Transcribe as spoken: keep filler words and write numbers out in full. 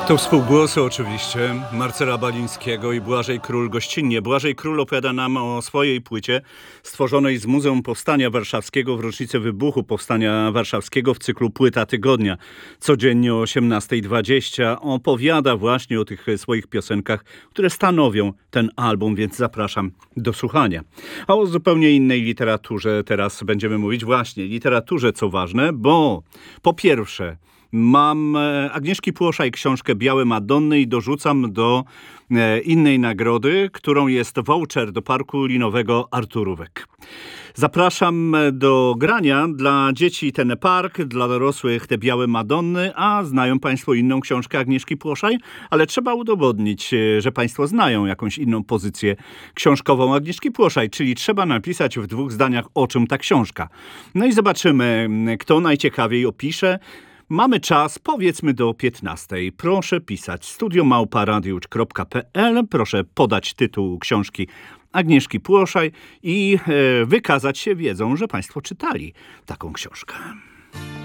To współgłosy oczywiście Marcela Balińskiego i Błażej Król gościnnie. Błażej Król opowiada nam o swojej płycie stworzonej z Muzeum Powstania Warszawskiego w rocznicę wybuchu Powstania Warszawskiego w cyklu Płyta Tygodnia. Codziennie o osiemnasta dwadzieścia opowiada właśnie o tych swoich piosenkach, które stanowią ten album, więc zapraszam do słuchania. A o zupełnie innej literaturze teraz będziemy mówić, właśnie literaturze, co ważne, bo po pierwsze mam Agnieszki Płoszaj książkę Białe Madonny i dorzucam do innej nagrody, którą jest voucher do Parku Linowego Arturówek. Zapraszam do grania. Dla dzieci ten park, dla dorosłych te Białe Madonny, a znają Państwo inną książkę Agnieszki Płoszaj, ale trzeba udowodnić, że Państwo znają jakąś inną pozycję książkową Agnieszki Płoszaj, czyli trzeba napisać w dwóch zdaniach, o czym ta książka. No i zobaczymy, kto najciekawiej opisze. Mamy czas, powiedzmy do piętnastej. Proszę pisać studio małpa radiusz kropka p l, proszę podać tytuł książki Agnieszki Płoszaj i e, wykazać się wiedzą, że Państwo czytali taką książkę.